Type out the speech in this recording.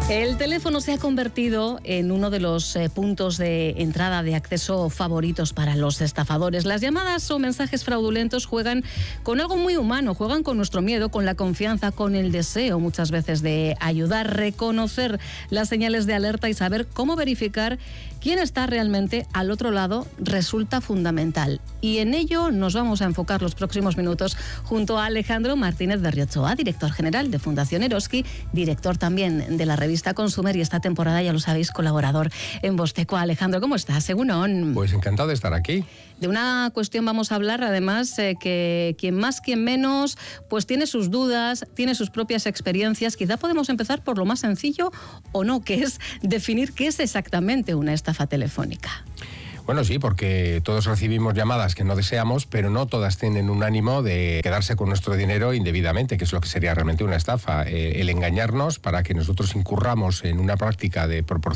El teléfono se ha convertido en uno de los puntos de entrada de acceso favoritos para los estafadores. Las llamadas o mensajes fraudulentos juegan con algo muy humano, juegan con nuestro miedo, con la confianza, con el deseo muchas veces de ayudar, reconocer las señales de alerta y saber cómo verificar quién está realmente al otro lado resulta fundamental. Y en ello nos vamos a enfocar los próximos minutos junto a Alejandro Martínez Berriochoa, director general de Fundación Eroski, director también de la revista Consumer y esta temporada, ya lo sabéis, colaborador en Vosteco. Alejandro, ¿cómo estás? Egunon. Pues encantado de estar aquí. De una cuestión vamos a hablar, además, que quien más, quien menos, pues tiene sus dudas, tiene sus propias experiencias. Quizá podemos empezar por lo más sencillo o no, que es definir qué es exactamente una estafa telefónica. Bueno, sí, porque todos recibimos llamadas que no deseamos, pero no todas tienen un ánimo de quedarse con nuestro dinero indebidamente, que es lo que sería realmente una estafa. El engañarnos para que nosotros incurramos en una práctica de proporción